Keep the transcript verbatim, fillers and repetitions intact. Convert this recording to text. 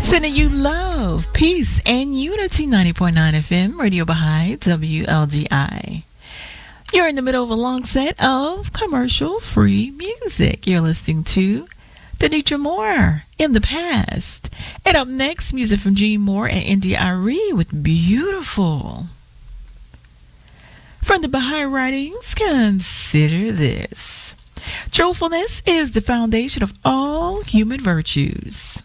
Sending you love, peace, and unity. ninety point nine F M, Radio Baha'i, W L G I. You're in the middle of a long set of commercial-free music. You're listening to Denitra Moore, In the Past. And up next, music from Gene Moore and India Arie with Beautiful. From the Baha'i writings, consider this. Truthfulness is the foundation of all human virtues.